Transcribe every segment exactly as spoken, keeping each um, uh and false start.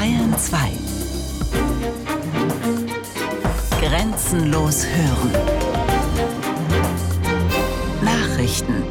Bayern zwei. Grenzenlos hören. Nachrichten.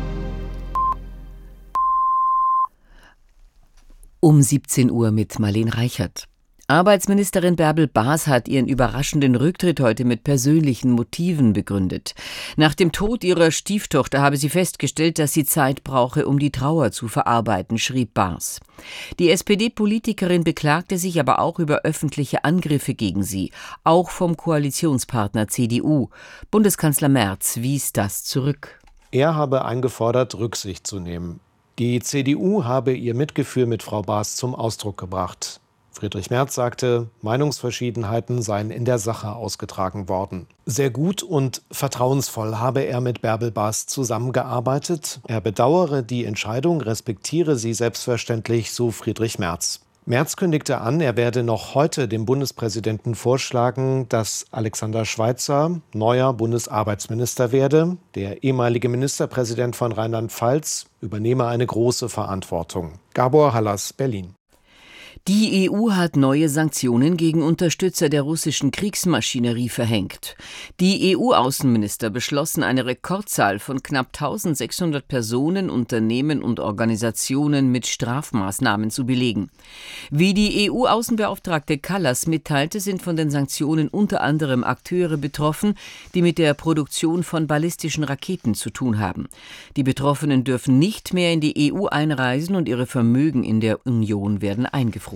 Um siebzehn Uhr mit Marlene Reichert. Arbeitsministerin Bärbel Baas hat ihren überraschenden Rücktritt heute mit persönlichen Motiven begründet. Nach dem Tod ihrer Stieftochter habe sie festgestellt, dass sie Zeit brauche, um die Trauer zu verarbeiten, schrieb Baas. Die S P D-Politikerin beklagte sich aber auch über öffentliche Angriffe gegen sie, auch vom Koalitionspartner C D U. Bundeskanzler Merz wies das zurück. Er habe eingefordert, Rücksicht zu nehmen. Die C D U habe ihr Mitgefühl mit Frau Baas zum Ausdruck gebracht. Friedrich Merz sagte, Meinungsverschiedenheiten seien in der Sache ausgetragen worden. Sehr gut und vertrauensvoll habe er mit Bärbel Baas zusammengearbeitet. Er bedauere die Entscheidung, respektiere sie selbstverständlich, so Friedrich Merz. Merz kündigte an, er werde noch heute dem Bundespräsidenten vorschlagen, dass Alexander Schweitzer neuer Bundesarbeitsminister werde. Der ehemalige Ministerpräsident von Rheinland-Pfalz übernehme eine große Verantwortung. Gabor Hallas, Berlin. Die E U hat neue Sanktionen gegen Unterstützer der russischen Kriegsmaschinerie verhängt. Die E U-Außenminister beschlossen, eine Rekordzahl von knapp eintausendsechshundert Personen, Unternehmen und Organisationen mit Strafmaßnahmen zu belegen. Wie die E U-Außenbeauftragte Kallas mitteilte, sind von den Sanktionen unter anderem Akteure betroffen, die mit der Produktion von ballistischen Raketen zu tun haben. Die Betroffenen dürfen nicht mehr in die E U einreisen und ihre Vermögen in der Union werden eingefroren.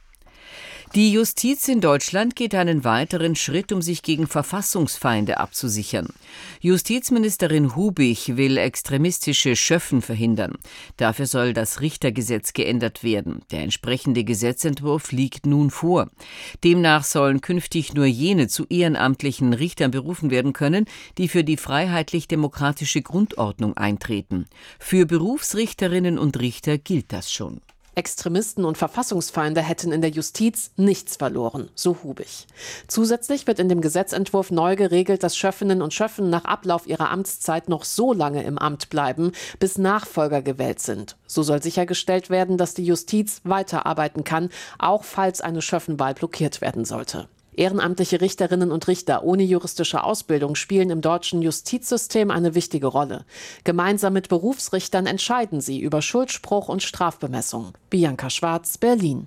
Die Justiz in Deutschland geht einen weiteren Schritt, um sich gegen Verfassungsfeinde abzusichern. Justizministerin Hubich will extremistische Schöffen verhindern. Dafür soll das Richtergesetz geändert werden. Der entsprechende Gesetzentwurf liegt nun vor. Demnach sollen künftig nur jene zu ehrenamtlichen Richtern berufen werden können, die für die freiheitlich-demokratische Grundordnung eintreten. Für Berufsrichterinnen und Richter gilt das schon. Extremisten und Verfassungsfeinde hätten in der Justiz nichts verloren, so Hubich. Zusätzlich wird in dem Gesetzentwurf neu geregelt, dass Schöffinnen und Schöffen nach Ablauf ihrer Amtszeit noch so lange im Amt bleiben, bis Nachfolger gewählt sind. So soll sichergestellt werden, dass die Justiz weiterarbeiten kann, auch falls eine Schöffenwahl blockiert werden sollte. Ehrenamtliche Richterinnen und Richter ohne juristische Ausbildung spielen im deutschen Justizsystem eine wichtige Rolle. Gemeinsam mit Berufsrichtern entscheiden sie über Schuldspruch und Strafbemessung. Bianca Schwarz, Berlin.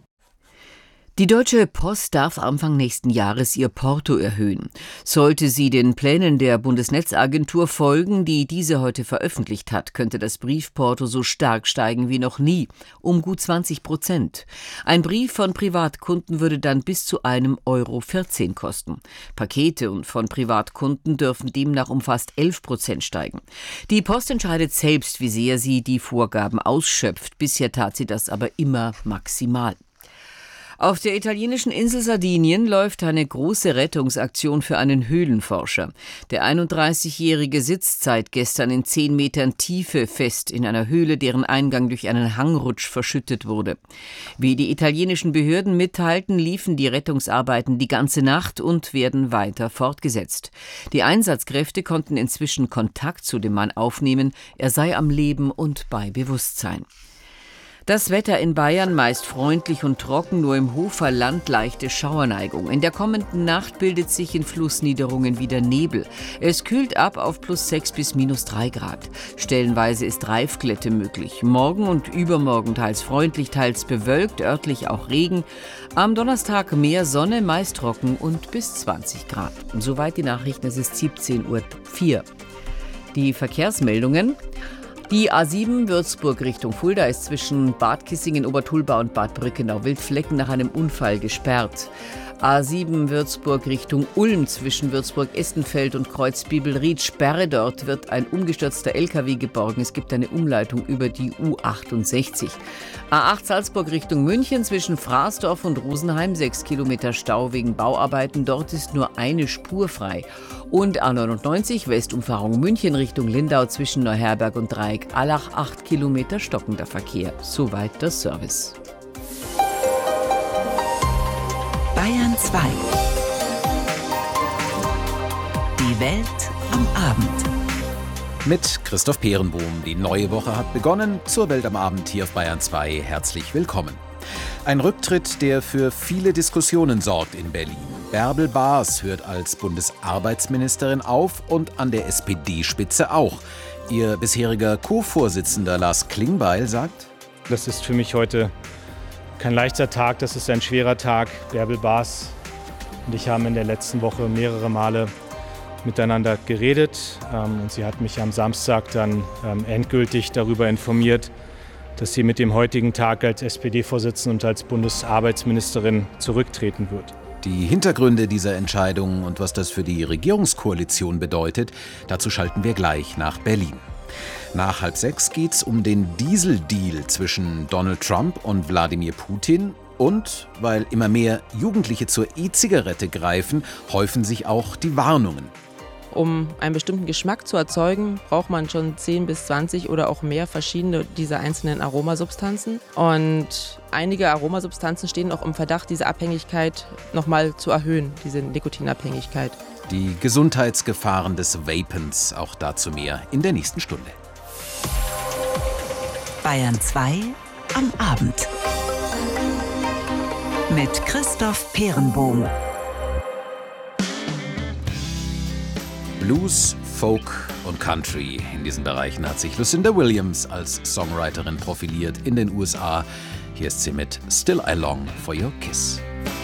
Die Deutsche Post darf Anfang nächsten Jahres ihr Porto erhöhen. Sollte sie den Plänen der Bundesnetzagentur folgen, die diese heute veröffentlicht hat, könnte das Briefporto so stark steigen wie noch nie, um gut zwanzig Prozent. Ein Brief von Privatkunden würde dann bis zu einem Euro vierzehn kosten. Pakete und von Privatkunden dürfen demnach um fast elf Prozent steigen. Die Post entscheidet selbst, wie sehr sie die Vorgaben ausschöpft. Bisher tat sie das aber immer maximal. Auf der italienischen Insel Sardinien läuft eine große Rettungsaktion für einen Höhlenforscher. Der einunddreißigjährige sitzt seit gestern in zehn Metern Tiefe fest in einer Höhle, deren Eingang durch einen Hangrutsch verschüttet wurde. Wie die italienischen Behörden mitteilten, liefen die Rettungsarbeiten die ganze Nacht und werden weiter fortgesetzt. Die Einsatzkräfte konnten inzwischen Kontakt zu dem Mann aufnehmen. Er sei am Leben und bei Bewusstsein. Das Wetter in Bayern meist freundlich und trocken, nur im Hoferland leichte Schauerneigung. In der kommenden Nacht bildet sich in Flussniederungen wieder Nebel. Es kühlt ab auf plus sechs bis minus drei Grad. Stellenweise ist Reifglätte möglich. Morgen und übermorgen teils freundlich, teils bewölkt, örtlich auch Regen. Am Donnerstag mehr Sonne, meist trocken und bis zwanzig Grad. Soweit die Nachrichten, es ist siebzehn Uhr vier. Die Verkehrsmeldungen. Die A sieben Würzburg Richtung Fulda ist zwischen Bad Kissingen, Obertulba und Bad Brückenau-Wildflecken nach einem Unfall gesperrt. A sieben Würzburg Richtung Ulm zwischen Würzburg-Estenfeld und Kreuzbibelried. Sperre, dort wird ein umgestürzter L K W geborgen. Es gibt eine Umleitung über die U achtundsechzig. A acht Salzburg Richtung München zwischen Fraßdorf und Rosenheim. Sechs Kilometer Stau wegen Bauarbeiten. Dort ist nur eine Spur frei. Und A neunundneunzig Westumfahrung München Richtung Lindau zwischen Neuherberg und Dreieck-Allach. Acht Kilometer stockender Verkehr. Soweit der Service. Bayern zwei. Die Welt am Abend. Mit Christoph Peerenbohm. Die neue Woche hat begonnen. Zur Welt am Abend hier auf Bayern zwei. Herzlich willkommen. Ein Rücktritt, der für viele Diskussionen sorgt in Berlin. Bärbel Baas hört als Bundesarbeitsministerin auf und an der S P D-Spitze auch. Ihr bisheriger Co-Vorsitzender Lars Klingbeil sagt: Das ist für mich heute kein leichter Tag, das ist ein schwerer Tag. Bärbel Baas und ich haben in der letzten Woche mehrere Male miteinander geredet. Ähm, und sie hat mich am Samstag dann ähm, endgültig darüber informiert, dass sie mit dem heutigen Tag als S P D-Vorsitzende und als Bundesarbeitsministerin zurücktreten wird. Die Hintergründe dieser Entscheidung und was das für die Regierungskoalition bedeutet, dazu schalten wir gleich nach Berlin. Nach halb sechs geht's um den Diesel-Deal zwischen Donald Trump und Wladimir Putin. Und weil immer mehr Jugendliche zur E-Zigarette greifen, häufen sich auch die Warnungen. Um einen bestimmten Geschmack zu erzeugen, braucht man schon zehn bis zwanzig oder auch mehr verschiedene dieser einzelnen Aromasubstanzen. Und einige Aromasubstanzen stehen auch im Verdacht, diese Abhängigkeit nochmal zu erhöhen, diese Nikotinabhängigkeit. Die Gesundheitsgefahren des Vapens, auch dazu mehr in der nächsten Stunde. Bayern zwei am Abend. Mit Christoph Peerenbohm. Blues, Folk und Country. In diesen Bereichen hat sich Lucinda Williams als Songwriterin profiliert in den U S A. Hier ist sie mit Still I Long for Your Kiss.